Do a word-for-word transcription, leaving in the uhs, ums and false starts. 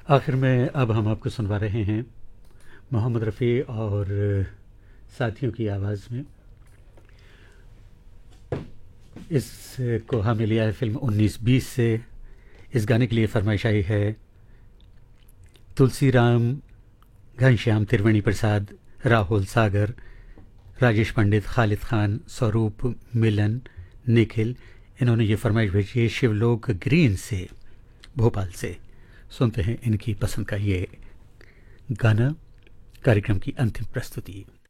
आखिर में अब हम आपको सुनवा रहे हैं मोहम्मद रफ़ी और साथियों की आवाज़ में। इसको हमें लिया है फ़िल्म उन्नीस बीस से। इस गाने के लिए फरमाइश आई है तुलसीराम, घनश्याम, त्रिवेणी प्रसाद, राहुल सागर, राजेश पंडित, खालिद खान, स्वरूप, मिलन, निखिल। इन्होंने ये फरमाइश भेजी है शिवलोक ग्रीन से, भोपाल से। सुनते हैं इनकी पसंद का ये गाना, कार्यक्रम की अंतिम प्रस्तुति।